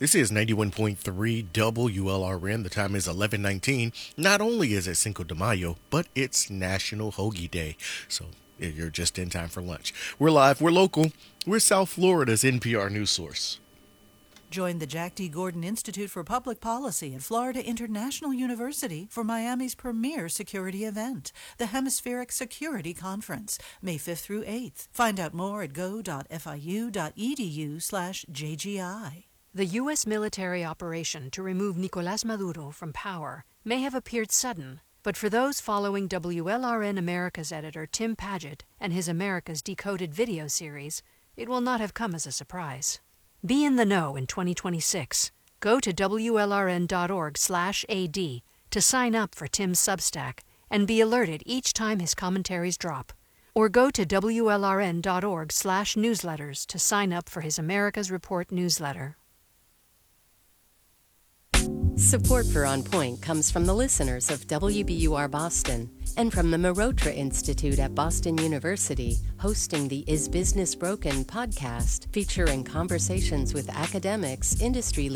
This is 91.3 WLRN. The time is 11:19. Not only is it Cinco de Mayo, but it's National Hoagie Day. So you're just in time for lunch. We're live, we're local, we're South Florida's NPR news source. Join the Jack D. Gordon Institute for Public Policy at Florida International University for Miami's premier security event, the Hemispheric Security Conference, May 5th through 8th. Find out more at go.fiu.edu/JGI. The U.S. military operation to remove Nicolás Maduro from power may have appeared sudden, but for those following WLRN America's editor Tim Paget and his America's Decoded video series, it will not have come as a surprise. Be in the know in 2026. Go to WLRN.org/AD to sign up for Tim's Substack and be alerted each time his commentaries drop. Or go to WLRN.org/newsletters to sign up for his America's Report newsletter. Support for On Point comes from the listeners of WBUR Boston and from the Marotra Institute at Boston University, hosting the Is Business Broken podcast, featuring conversations with academics, industry